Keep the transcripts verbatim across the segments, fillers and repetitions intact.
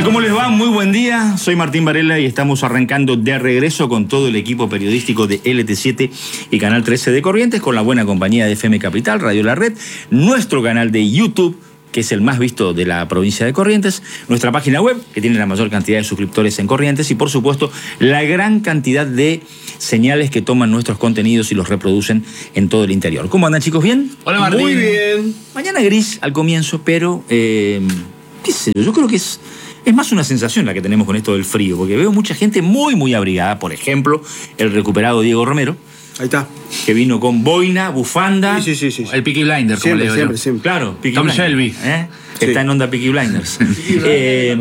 ¿Cómo les va? Muy buen día. Soy Martín Varela y estamos arrancando de regreso con todo el equipo periodístico de L T siete y Canal trece de Corrientes, con la buena compañía de F M Capital, Radio La Red, nuestro canal de YouTube, que es el más visto de la provincia de Corrientes, nuestra página web, que tiene la mayor cantidad de suscriptores en Corrientes, y por supuesto la gran cantidad de señales que toman nuestros contenidos y los reproducen en todo el interior. ¿Cómo andan, chicos? ¿Bien? Hola, Martín. Muy bien. Mañana gris al comienzo, pero eh, qué sé yo, yo creo que es, es más una sensación la que tenemos con esto del frío, porque veo mucha gente muy, muy abrigada. Por ejemplo, el recuperado Diego Romero, Ahí está. que vino con boina, bufanda. Sí, sí, sí, sí. El Peaky Blinder, como Siempre, le digo siempre, yo. siempre. Claro, Peaky Tom Blinders, Shelby. ¿eh? Sí. Está en onda Peaky Blinders. eh,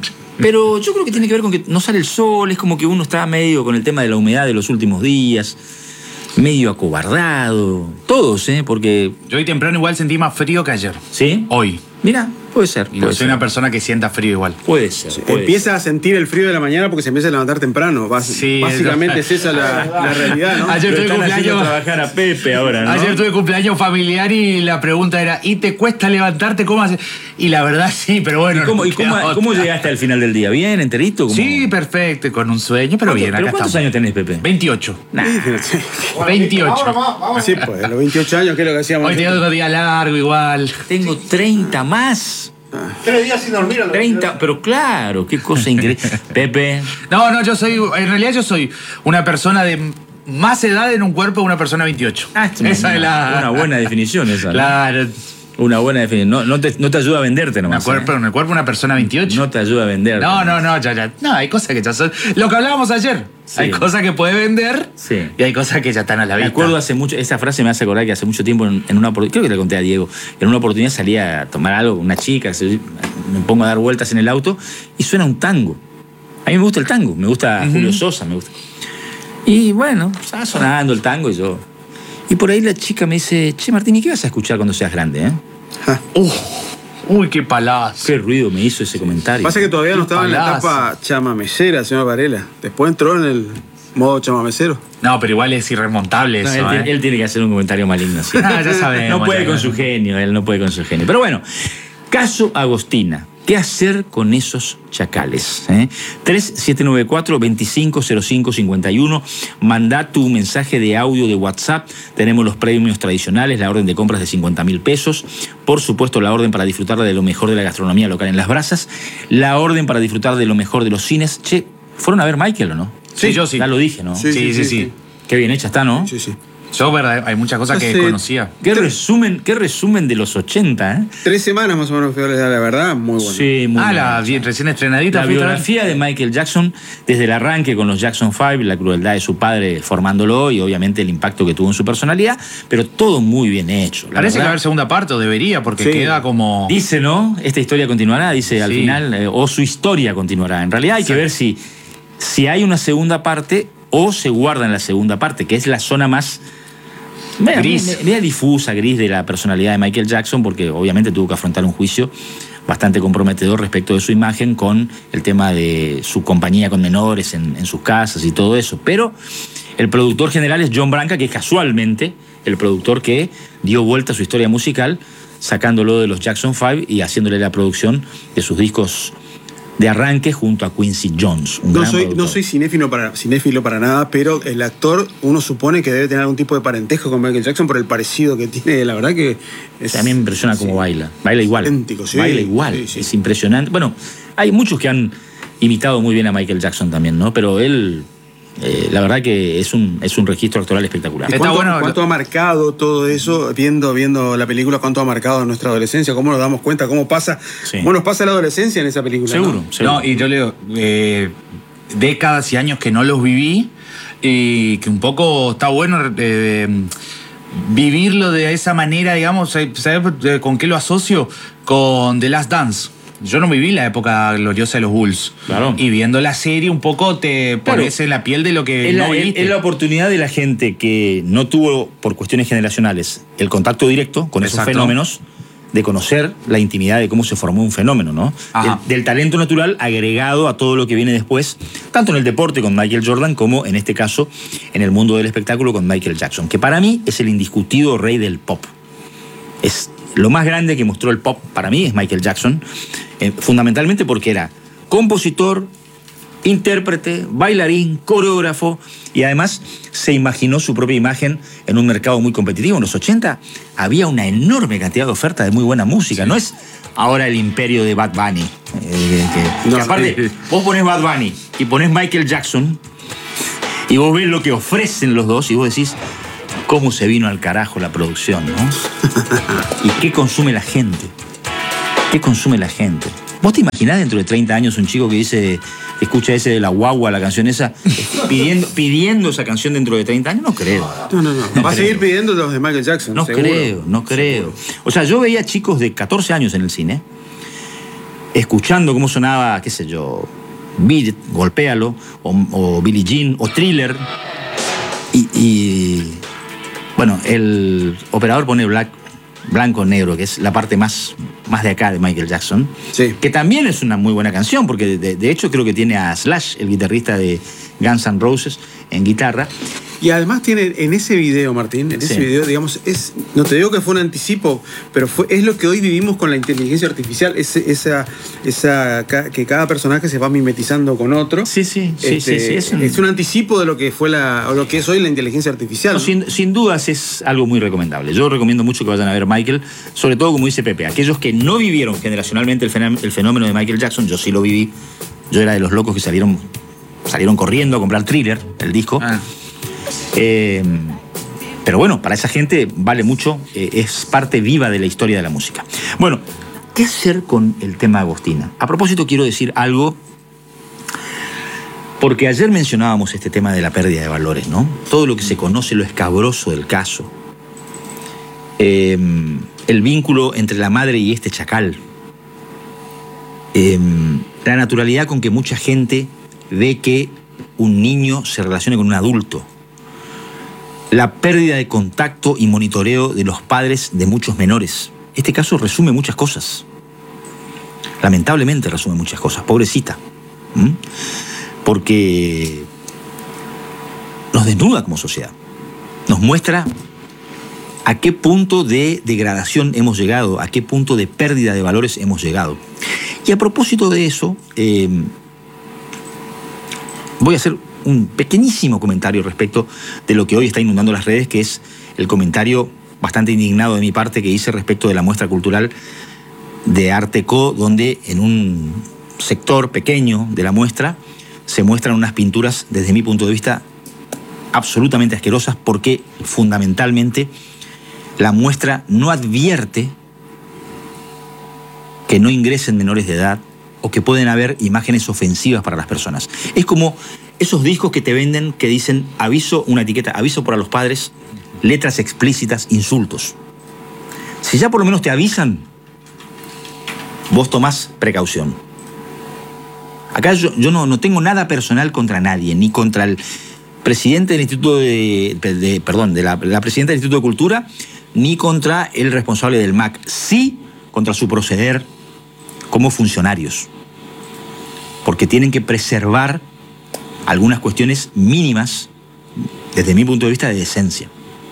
pero yo creo que tiene que ver con que no sale el sol, es como que uno está medio con el tema de la humedad de los últimos días, medio acobardado. Todos, ¿eh? Porque... Yo hoy temprano igual sentí más frío que ayer. ¿Sí? Hoy. Mira, puede ser. Y no Puede soy ser. una persona que sienta frío igual. Puede ser. puede Empieza ser. a sentir el frío de la mañana porque se empieza a levantar temprano. Bas- Sí, Básicamente es- es esa la, la realidad, ¿no? Ayer Lo tuve están haciendo cumpleaños. trabajar a Pepe ahora, ¿no? Ayer tuve cumpleaños familiar y la pregunta era, ¿y te cuesta levantarte? ¿Cómo haces? Y la verdad sí, pero bueno. ¿Y cómo, no y cómo- queda cómo otra. llegaste al final del día? ¿Bien, enterito? ¿Cómo? Sí, perfecto, con un sueño, pero bien, ¿Pero acá cuántos estamos. años tenés, Pepe? veintiocho. Nah. Sí, veintiocho. Así pues, a los veintiocho años, ¿qué es lo que hacíamos? Hoy tengo otro día largo igual. Tengo treinta más. Tres días sin dormir. a los treinta, pero claro, qué cosa increíble. Pepe, No, no, yo soy, en realidad yo soy una persona de más edad en un cuerpo de una persona de veintiocho. ah, Esa una, es la... una buena definición esa. ¿no? Claro. Una buena definición. No, no, te, no te ayuda a venderte En el nomás. cuerpo, ¿eh? en el cuerpo de una persona de veintiocho. No te ayuda a venderte. No, no, no, ya, ya. No, hay cosas que ya son. Lo que hablábamos ayer. Sí. Hay cosas que puede vender Sí. y hay cosas que ya están a la Me vista. acuerdo hace mucho, esa frase me hace acordar que hace mucho tiempo en, en una oportunidad, creo que le conté a Diego, en una oportunidad salía a tomar algo con una chica, se- me pongo a dar vueltas en el auto y suena un tango. A mí me gusta el tango, me gusta Ujú. Julio Sosa, me gusta. Y bueno, estaba sonando el tango y yo... Y por ahí la chica me dice, che Martín, ¿y qué vas a escuchar cuando seas grande, eh? Uf, uy, qué palazo. Qué ruido me hizo ese comentario. Pasa que todavía no estaba en la Palazo. etapa chamamecera, señor Varela. Después entró en el modo chamamecero. No, pero igual es irremontable No, eso, él, ¿eh? tiene- él tiene que hacer un comentario maligno. ¿sí? Ah, ya sabemos, No puede ya con sabemos. su genio, él no puede con su genio. Pero bueno, caso Agostina. ¿Qué hacer con esos chacales? ¿Eh? tres siete nueve cuatro, veinticinco cero cinco cincuenta y uno. Mandá tu mensaje de audio de WhatsApp. Tenemos los premios tradicionales, la orden de compras de cincuenta mil pesos. Por supuesto, la orden para disfrutar de lo mejor de la gastronomía local en Las Brasas. La orden para disfrutar de lo mejor de los cines. Che, ¿fueron a ver Michael o no? Sí, yo sí. Ya lo dije, ¿no? Sí, Sí, sí, sí. Qué bien hecha está, ¿no? Sí, sí. Yo, verdad, hay muchas cosas que Sí. desconocía. Qué resumen, qué resumen de los ochenta, ¿eh? Tres semanas más o menos, fue la verdad, muy bueno. Sí, muy Ah, bien la hecha. vi- recién estrenadita. La ¿fuiste a ver? biografía de Michael Jackson, desde el arranque con los Jackson Five, la crueldad de su padre formándolo y obviamente el impacto que tuvo en su personalidad, pero todo muy bien hecho. La Parece que va a verdad, haber segunda parte, o debería, porque Sí. queda como... dice, ¿no? Esta historia continuará, dice al Sí. final, eh, o su historia continuará. En realidad hay que ver si, si hay una segunda parte o se guarda en la segunda parte, que es la zona más... Media, Gris. media- media difusa, gris de la personalidad de Michael Jackson, porque obviamente tuvo que afrontar un juicio bastante comprometedor respecto de su imagen con el tema de su compañía con menores en, en sus casas y todo eso. Pero el productor general es John Branca, que es casualmente el productor que dio vuelta a su historia musical, sacándolo de los Jackson Five y haciéndole la producción de sus discos de arranque junto a Quincy Jones. Un No gran soy, productor. no soy cinéfilo para, cinéfilo para nada, pero el actor uno supone que debe tener algún tipo de parentesco con Michael Jackson por el parecido que tiene. La verdad que es... A mí me impresiona cómo sí. baila. Baila igual. Idéntico, sí. Baila igual. Sí, sí. Es impresionante. Bueno, hay muchos que han imitado muy bien a Michael Jackson también, ¿no? Pero él, eh, la verdad que es un, es un registro actoral espectacular. ¿Y Está cuánto, bueno, cuánto lo- ha marcado todo eso, viendo, viendo la película, cuánto ha marcado en nuestra adolescencia? ¿Cómo nos damos cuenta? ¿Cómo pasa? Sí. ¿Cómo nos pasa la adolescencia en esa película? Seguro, ¿no? seguro. No, y yo le digo, eh, décadas y años que no los viví y que un poco está bueno eh, vivirlo de esa manera, digamos. ¿Sabes con qué lo asocio? Con The Last Dance. Yo no viví la época gloriosa de los Bulls. Claro. Y viendo la serie un poco te Claro. pones en la piel de lo que Es la, no es- viviste. es la oportunidad de la gente que no tuvo, por cuestiones generacionales, el contacto directo con esos Exacto. fenómenos, de conocer la intimidad de cómo se formó un fenómeno, ¿no? Ajá. Del, del talento natural agregado a todo lo que viene después, tanto en el deporte con Michael Jordan como, en este caso, en el mundo del espectáculo con Michael Jackson, que para mí es el indiscutido rey del pop. Es lo más grande que mostró el pop para mí es Michael Jackson, eh, fundamentalmente porque era compositor, intérprete, bailarín, coreógrafo, y además se imaginó su propia imagen en un mercado muy competitivo. En los ochenta había una enorme cantidad de oferta de muy buena música. Sí. No es ahora el imperio de Bad Bunny. Eh, que, no, que aparte, sí. Vos ponés Bad Bunny y ponés Michael Jackson y vos ves lo que ofrecen los dos y vos decís cómo se vino al carajo la producción, ¿no? ¿Y qué consume la gente? ¿Qué consume la gente? ¿Vos te imaginás dentro de treinta años un chico que dice, escucha ese de la guagua, la canción esa, pidiendo, pidiendo esa canción dentro de treinta años? No creo. No, no, no. no Va creo. a seguir pidiendo los de Michael Jackson. No seguro. creo, no creo. O sea, yo veía chicos de catorce años en el cine, escuchando cómo sonaba, qué sé yo, Beat It, Golpéalo, o, o Billie Jean, o Thriller, y, y bueno, el operador pone Black, blanco negro, que es la parte más, más de acá de Michael Jackson, sí. Que también es una muy buena canción, porque de, de hecho creo que tiene a Slash, el guitarrista de Guns N' Roses, en guitarra. Y además tiene en ese video, Martín, en ese Sí. video, digamos, es, no te digo que fue un anticipo, pero fue, es lo que hoy vivimos con la inteligencia artificial, es, esa, esa, que cada personaje se va mimetizando con otro. Sí, sí, sí, Este, sí, sí, es un- es un anticipo de lo que fue la, o lo que es hoy la inteligencia artificial. No, ¿no? sin, sin dudas es algo muy recomendable. Yo recomiendo mucho que vayan a ver Michael, sobre todo como dice Pepe, aquellos que no vivieron generacionalmente el fenómeno, el fenómeno de Michael Jackson. Yo sí lo viví. Yo era de los locos que salieron, salieron corriendo a comprar Thriller, el disco. Ah. Eh, pero bueno, para esa gente vale mucho, eh, es parte viva de la historia de la música. Bueno, ¿qué hacer con el tema Agostina? A propósito, quiero decir algo, porque ayer mencionábamos este tema de la pérdida de valores, ¿no? Todo lo que se conoce, lo escabroso del caso. Eh, el vínculo entre la madre y este chacal. Eh, la naturalidad con que mucha gente ve que un niño se relacione con un adulto. La pérdida de contacto y monitoreo de los padres de muchos menores. Este caso resume muchas cosas. Lamentablemente resume muchas cosas. Pobrecita. ¿Mm? Porque nos desnuda como sociedad. Nos muestra a qué punto de degradación hemos llegado, a qué punto de pérdida de valores hemos llegado. Y a propósito de eso, eh, voy a hacer un pequeñísimo comentario respecto de lo que hoy está inundando las redes, que es el comentario bastante indignado de mi parte que hice respecto de la muestra cultural de Arte-Co, donde en un sector pequeño de la muestra se muestran unas pinturas, desde mi punto de vista, absolutamente asquerosas, porque fundamentalmente la muestra no advierte que no ingresen menores de edad o que pueden haber imágenes ofensivas para las personas. Es como esos discos que te venden que dicen aviso, una etiqueta, aviso para los padres, letras explícitas, insultos. Si ya por lo menos te avisan, vos tomás precaución. Acá yo, yo no, no tengo nada personal contra nadie, ni contra el presidente del Instituto de, de perdón, de la, la presidenta del Instituto de Cultura, ni contra el responsable del M A C. Sí contra su proceder como funcionarios. Porque tienen que preservar algunas cuestiones mínimas, desde mi punto de vista, de decencia.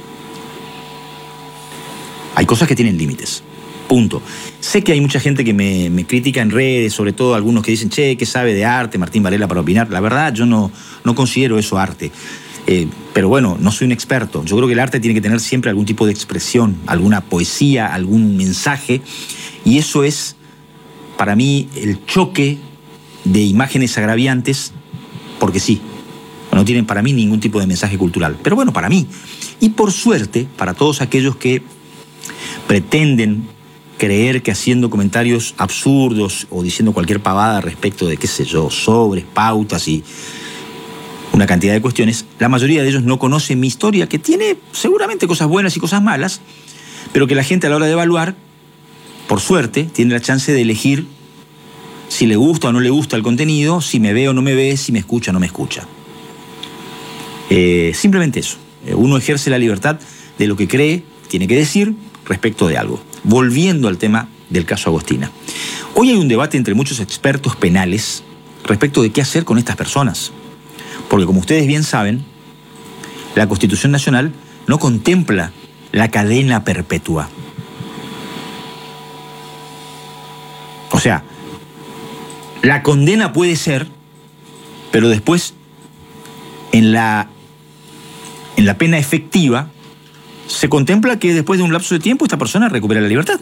Hay cosas que tienen límites. Punto. Sé que hay mucha gente que me, me critica en redes, sobre todo algunos que dicen, che, ¿qué sabe de arte Martín Varela para opinar? La verdad, yo no, no considero eso arte. Eh, pero bueno, no soy un experto. Yo creo que el arte tiene que tener siempre algún tipo de expresión, alguna poesía, algún mensaje. Y eso es, para mí, el choque de imágenes agraviantes, porque sí, no tienen para mí ningún tipo de mensaje cultural. Pero bueno, para mí. Y por suerte, para todos aquellos que pretenden creer que haciendo comentarios absurdos o diciendo cualquier pavada respecto de, qué sé yo, sobres, pautas y una cantidad de cuestiones, la mayoría de ellos no conocen mi historia, que tiene seguramente cosas buenas y cosas malas, pero que la gente a la hora de evaluar, por suerte, tiene la chance de elegir si le gusta o no le gusta el contenido, si me ve o no me ve, si me escucha o no me escucha. Eh, simplemente eso. Uno ejerce la libertad de lo que cree, tiene que decir respecto de algo. Volviendo al tema del caso Agostina. Hoy hay un debate entre muchos expertos penales respecto de qué hacer con estas personas. Porque como ustedes bien saben, la Constitución Nacional no contempla la cadena perpetua. O sea, La condena puede ser, pero después, en la, en la pena efectiva, se contempla que después de un lapso de tiempo esta persona recupera la libertad.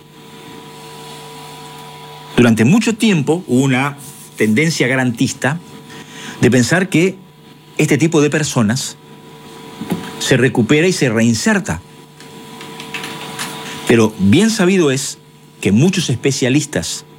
Durante mucho tiempo hubo una tendencia garantista de pensar que este tipo de personas se recupera y se reinserta. Pero bien sabido es que muchos especialistas